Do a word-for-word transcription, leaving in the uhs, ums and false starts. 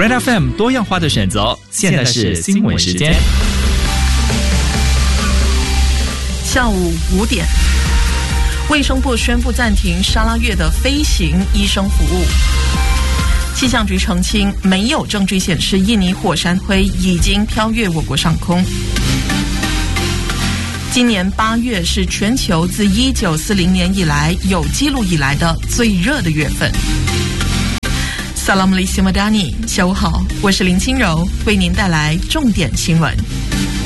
Red F M 多样化的选择，现在是新闻时间。 下午五点，卫生部宣布暂停沙拉越的飞行医生服务。气象局澄清，没有证据显示印尼火山灰已经飘越我国上空。今年八月是全球自一九四零年以来有记录以来的最热的月份。Salam alaikum madani， 下午好，我是林清柔，为您带来重点新闻。